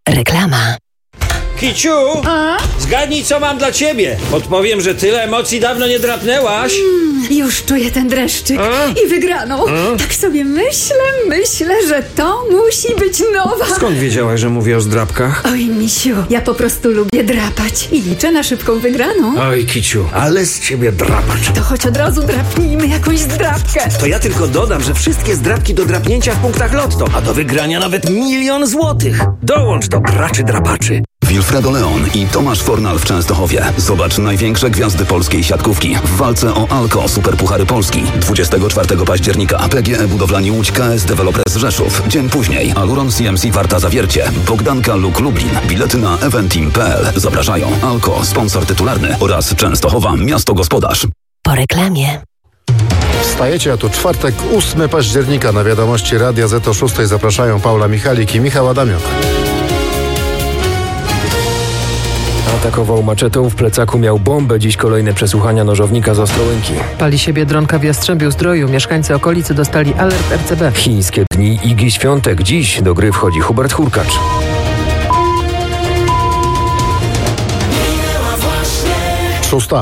Reklama. Kiciu, zgadnij, co mam dla ciebie. Podpowiem, że tyle emocji dawno nie drapnęłaś. Już czuję ten dreszczyk i wygraną. Tak sobie myślę, że to musi być nowa. Skąd wiedziałaś, że mówię o zdrapkach? Oj, misiu, ja po prostu lubię drapać i liczę na szybką wygraną. Oj, Kiciu, ale z ciebie drapacz. To choć od razu drapnijmy jakąś zdrapkę. To ja tylko dodam, że wszystkie zdrapki do drapnięcia w punktach Lotto, a do wygrania nawet 1 000 000 złotych. Dołącz do graczy drapaczy. Wilfredo Leon i Tomasz Fornal w Częstochowie. Zobacz największe gwiazdy polskiej siatkówki w walce o Alko Superpuchary Polski. 24 października PGE Budowlani Łódź, KS Developers Rzeszów. Dzień później Aluron CMC Warta Zawiercie, Bogdanka Luk Lublin. Bilety na eventeam.pl. Zapraszają Alko, sponsor tytularny oraz Częstochowa, miasto gospodarz. Po reklamie. Wstajecie, a tu czwartek, 8 października. Na wiadomości Radia Z o 6 zapraszają Paula Michalik i Michał Adamiok. Atakował maczetą, w plecaku miał bombę. Dziś kolejne przesłuchania nożownika z Ostrołęki. Pali się Biedronka w Jastrzębiu-Zdroju. Mieszkańcy okolicy dostali alert RCB. Chińskie dni Igi Świątek. Dziś do gry wchodzi Hubert Hurkacz. Szósta.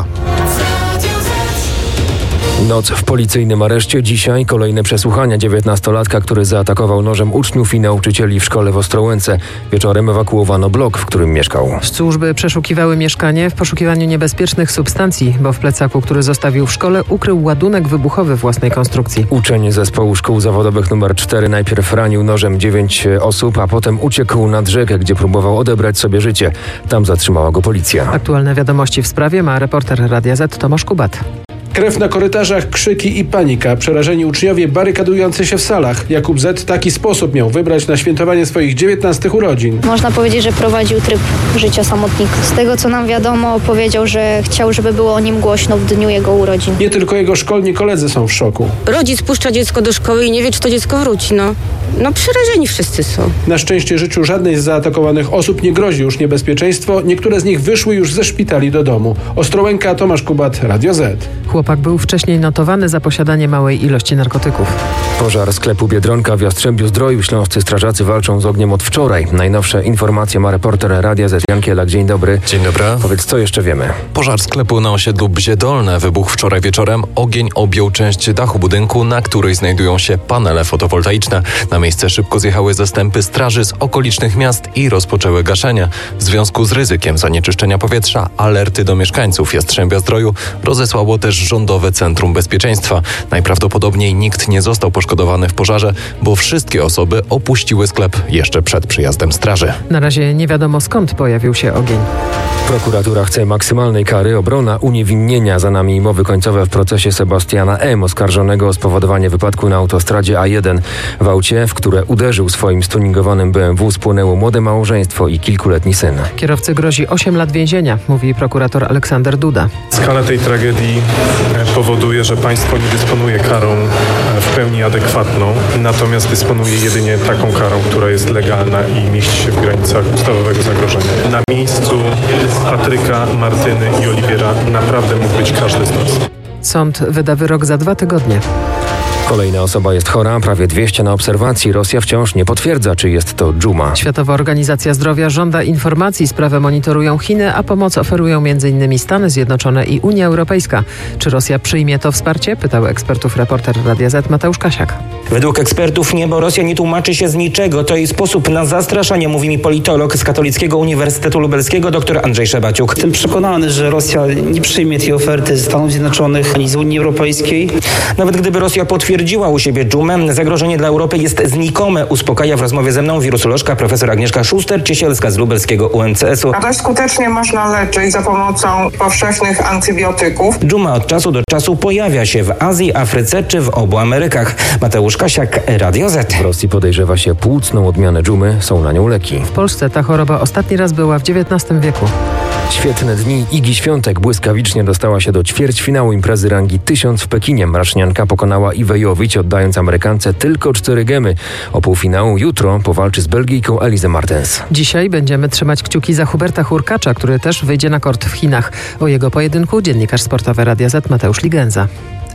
Noc w policyjnym areszcie. Dzisiaj kolejne przesłuchania 19-latka, który zaatakował nożem uczniów i nauczycieli w szkole w Ostrołęce. Wieczorem ewakuowano blok, w którym mieszkał. Służby przeszukiwały mieszkanie w poszukiwaniu niebezpiecznych substancji, bo w plecaku, który zostawił w szkole, ukrył ładunek wybuchowy własnej konstrukcji. Uczeń zespołu szkół zawodowych nr 4 najpierw ranił nożem 9 osób, a potem uciekł nad rzekę, gdzie próbował odebrać sobie życie. Tam zatrzymała go policja. Aktualne wiadomości w sprawie ma reporter Radia Z Tomasz Kubat. Krew na korytarzach, krzyki i panika. Przerażeni uczniowie barykadujący się w salach. Jakub Z. taki sposób miał wybrać na świętowanie swoich 19 urodzin. Można powiedzieć, że prowadził tryb życia samotnika. Z tego, co nam wiadomo, powiedział, że chciał, żeby było o nim głośno w dniu jego urodzin. Nie tylko jego szkolni koledzy są w szoku. Rodzic puszcza dziecko do szkoły i nie wie, czy to dziecko wróci. No przerażeni wszyscy są. Na szczęście życiu żadnej z zaatakowanych osób nie grozi już niebezpieczeństwo. Niektóre z nich wyszły już ze szpitali do domu. Ostrołęka, Tomasz Kubat, Radio Z. Chłopak był wcześniej notowany za posiadanie małej ilości narkotyków. Pożar sklepu Biedronka w Jastrzębiu-Zdroju. Śląscy strażacy walczą z ogniem od wczoraj. Najnowsze informacje ma reporter Radia Z Jan Kielak. Dzień dobry. Dzień dobry. Powiedz, co jeszcze wiemy? Pożar sklepu na osiedlu Bzie Dolne wybuchł wczoraj wieczorem. Ogień objął część dachu budynku, na której znajdują się panele fotowoltaiczne. Na miejsce szybko zjechały zastępy straży z okolicznych miast i rozpoczęły gaszenie. W związku z ryzykiem zanieczyszczenia powietrza alerty do mieszkańców Jastrzębia-Zdroju rozesłało też Rządowe Centrum Bezpieczeństwa. Najprawdopodobniej nikt nie został poszkodowany w pożarze, bo wszystkie osoby opuściły sklep jeszcze przed przyjazdem straży. Na razie nie wiadomo, skąd pojawił się ogień. Prokuratura chce maksymalnej kary. Obrona uniewinnienia. Za nami mowy końcowe w procesie Sebastiana M., oskarżonego o spowodowanie wypadku na autostradzie A1. W aucie, w które uderzył swoim stuningowanym BMW, spłonęło młode małżeństwo i kilkuletni syn. Kierowcy grozi 8 lat więzienia, mówi prokurator Aleksander Duda. Skala tej tragedii powoduje, że państwo nie dysponuje karą w pełni adekwatną, natomiast dysponuje jedynie taką karą, która jest legalna i mieści się w granicach ustawowego zagrożenia. Na miejscu Patryka, Martyny i Oliwiera naprawdę mógł być każdy z nas. Sąd wyda wyrok za 2 tygodnie. Kolejna osoba jest chora, prawie 200 na obserwacji. Rosja wciąż nie potwierdza, czy jest to dżuma. Światowa Organizacja Zdrowia żąda informacji. Sprawę monitorują Chiny, a pomoc oferują m.in. Stany Zjednoczone i Unia Europejska. Czy Rosja przyjmie to wsparcie? Pytał ekspertów reporter Radia Z Mateusz Kasiak. Według ekspertów nie, bo Rosja nie tłumaczy się z niczego. To jej sposób na zastraszanie, mówi mi politolog z Katolickiego Uniwersytetu Lubelskiego dr Andrzej Szabaciuk. Jestem przekonany, że Rosja nie przyjmie tej oferty ze Stanów Zjednoczonych ani z Unii Europejskiej. Nawet gdyby Rosja potwierdziła u siebie dżumę, zagrożenie dla Europy jest znikome, uspokaja w rozmowie ze mną wirusolożka profesor Agnieszka Szuster-Ciesielska z lubelskiego UMCS-u. A dość skutecznie można leczyć za pomocą powszechnych antybiotyków. Dżuma od czasu do czasu pojawia się w Azji, Afryce czy w obu Amerykach. Mateusz Kasiak, Radio Z. W Rosji podejrzewa się płucną odmianę dżumy, są na nią leki. W Polsce ta choroba ostatni raz była w XIX wieku. Świetne dni Igi Świątek błyskawicznie dostała się do ćwierćfinału imprezy rangi 1000 w Pekinie. Mracznianka pokonała Iwę Jowić, oddając Amerykance tylko 4 gemy. O półfinału jutro powalczy z Belgijką Elizę Martens. Dzisiaj będziemy trzymać kciuki za Huberta Hurkacza, który też wyjdzie na kort w Chinach. O jego pojedynku dziennikarz sportowy Radia Z Mateusz Ligenza.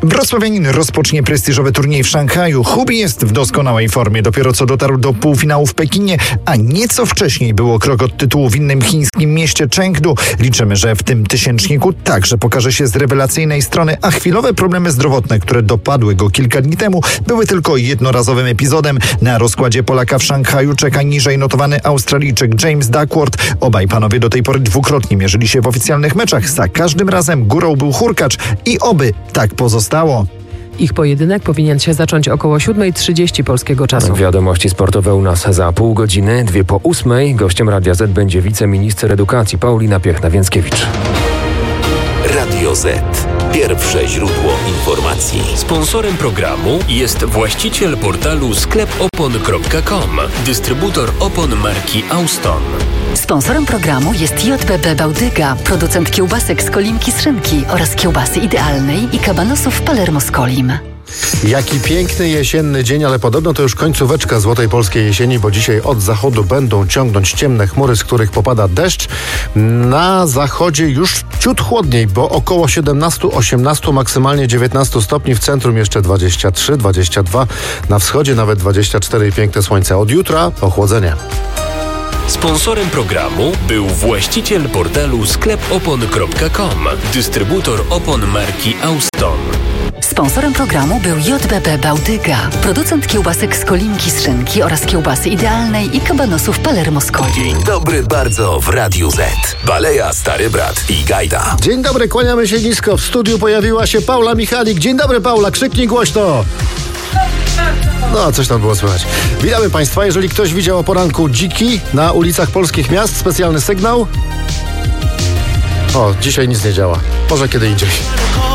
Wrocławianin rozpocznie prestiżowy turniej w Szanghaju. Hubi jest w doskonałej formie. Dopiero co dotarł do półfinału w Pekinie, a nieco wcześniej było krok od tytułu w innym chińskim mieście Chengdu. Liczymy, że w tym tysięczniku także pokaże się z rewelacyjnej strony, a chwilowe problemy zdrowotne, które dopadły go kilka dni temu, były tylko jednorazowym epizodem. Na rozkładzie Polaka w Szanghaju czeka niżej notowany Australijczyk James Duckworth. Obaj panowie do tej pory dwukrotnie mierzyli się w oficjalnych meczach. Za każdym razem górą był Hurkacz i oby tak pozostało. Ich pojedynek powinien się zacząć około 7:30 polskiego czasu. Wiadomości sportowe u nas za pół godziny, 7:02. Gościem Radia Z będzie wiceminister edukacji Paulina Piechna-Więckiewicz. Radio Z. Pierwsze źródło informacji. Sponsorem programu jest właściciel portalu sklepopon.com, dystrybutor opon marki Auston. Sponsorem programu jest JBB Bałtyka, producent kiełbasek z Kolimki z szynki oraz kiełbasy idealnej i kabanosów Palermo z Kolim. Jaki piękny jesienny dzień, ale podobno to już końcóweczka złotej polskiej jesieni, bo dzisiaj od zachodu będą ciągnąć ciemne chmury, z których popada deszcz. Na zachodzie już ciut chłodniej, bo około 17-18, maksymalnie 19 stopni, w centrum jeszcze 23, 22, na wschodzie nawet 24 i piękne słońce. Od jutra ochłodzenie. Sponsorem programu był właściciel portalu sklepopon.com, dystrybutor opon marki Auston. Sponsorem programu był JBB Bałtyka, producent kiełbasek z Kolimki z szynki oraz kiełbasy idealnej i kabanosów Palermo z Kolim. Dzień dobry bardzo w Radiu Z. Baleja, Stary Brat i Gajda. Dzień dobry, kłaniamy się nisko. W studiu pojawiła się Paula Michalik. Dzień dobry, Paula, krzyknij głośno. No, coś tam było słychać. Witamy Państwa. Jeżeli ktoś widział o poranku dziki na ulicach polskich miast, specjalny sygnał. O, dzisiaj nic nie działa. Może kiedy indziej.